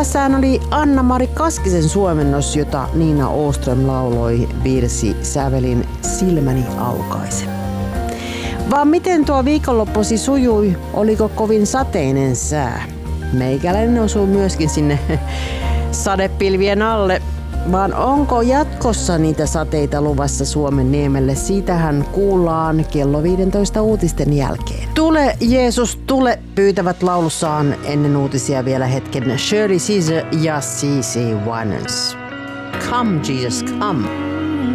Tässähän oli Anna-Mari Kaskisen suomennos, jota Niina Åström lauloi virsisävelin Silmäni aukaise. Vaan miten tuo viikonloppusi sujui? Oliko kovin sateinen sää? Meikäläinen osui myöskin sinne sadepilvien alle. Vaan onko jatkossa niitä sateita luvassa Suomen niemelle? Siitähän kuullaan kello 15 uutisten jälkeen. Tule Jeesus, tule, pyytävät laulussaan ennen uutisia vielä hetken Shirley Caesar ja C.C. Winans. Come Jesus, come.